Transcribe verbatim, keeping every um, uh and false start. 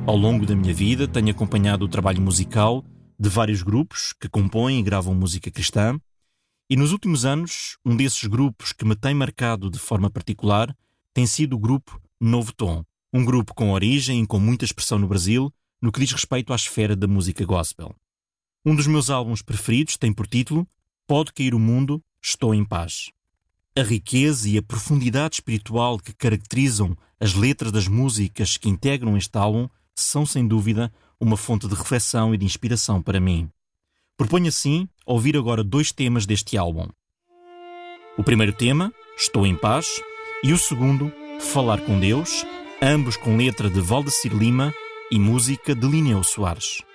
Ao longo da minha vida tenho acompanhado o trabalho musical de vários grupos que compõem e gravam música cristã, e nos últimos anos um desses grupos que me tem marcado de forma particular tem sido o grupo Novo Tom, um grupo com origem e com muita expressão no Brasil no que diz respeito à esfera da música gospel. Um dos meus álbuns preferidos tem por título Pode Cair o Mundo, Estou em Paz. A riqueza e a profundidade espiritual que caracterizam as letras das músicas que integram este álbum são, sem dúvida, uma fonte de reflexão e de inspiração para mim. Proponho assim ouvir agora dois temas deste álbum. O primeiro tema, Estou em Paz, e o segundo, Falar com Deus, ambos com letra de Valdecir Lima e música de Lineu Soares.